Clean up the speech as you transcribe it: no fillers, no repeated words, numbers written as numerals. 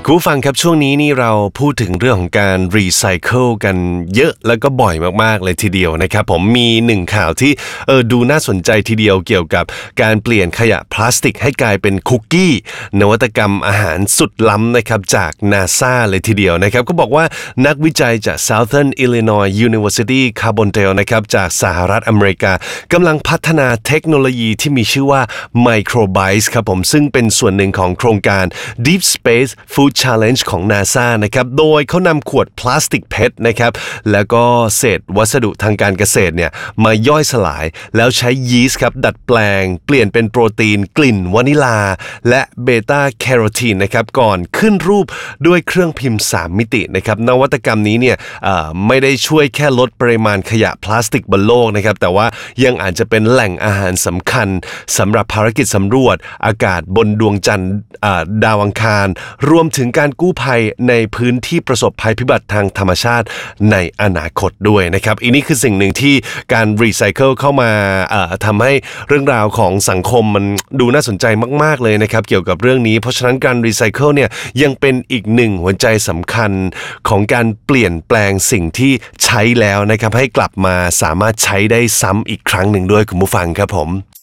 คุณผู้ฟังครับช่วงนี้นี่เราพูดถึงเรื่องของการรีไซเคิลกันเยอะแล้วก็บ่อยมากๆเลยทีเดียวนะครับผมมีหนึ่งข่าวที่ดูน่าสนใจทีเดียวเกี่ยวกับการเปลี่ยนขยะพลาสติกให้กลายเป็นคุกกี้นวัตกรรมอาหารสุดล้ำนะครับจาก NASA เลยทีเดียวนะครับก็บอกว่านักวิจัยจาก Southern Illinois University Carbondale นะครับจากสหรัฐอเมริกากำลังพัฒนาเทคโนโลยีที่มีชื่อว่า Microbites ครับผมซึ่งเป็นส่วนหนึ่งของโครงการ Deep Space Food Challenge ของ NASA นะครับโดยเขานำขวดพลาสติกเพชรนะครับแล้วก็เศษวัสดุทางการเกษตรเนี่ยมาย่อยสลายแล้วใช้ยีสต์ครับดัดแปลงเปลี่ยนเป็นโปรตีนกลิ่นวานิลาและเบต้าแคโรทีนนะครับก่อนขึ้นรูปด้วยเครื่องพิมพ์3มิตินะครับนวัตกรรมนี้เนี่ยไม่ได้ช่วยแค่ลดปริมาณขยะพลาสติกบนโลกนะครับแต่ว่ายังอาจจะเป็นแหล่งอาหารสำคัญสำหรับภารกิจสำรวจอากาศบนดวงจันทร์ดาวอังคารรวมถึงการกู้ภัยในพื้นที่ประสบภัยพิบัติทางธรรมชาติในอนาคตด้วยนะครับอีนี่คือสิ่งหนึ่งที่การรีไซเคิลเข้ามาทำให้เรื่องราวของสังคมมันดูน่าสนใจมากๆเลยนะครับเกี่ยวกับเรื่องนี้เพราะฉะนั้นการรีไซเคิลเนี่ยยังเป็นอีกหนึ่งหัวใจสำคัญของการเปลี่ยนแปลงสิ่งที่ใช้แล้วนะครับให้กลับมาสามารถใช้ได้ซ้ำอีกครั้งหนึ่งด้วยคุณผู้ฟังครับผม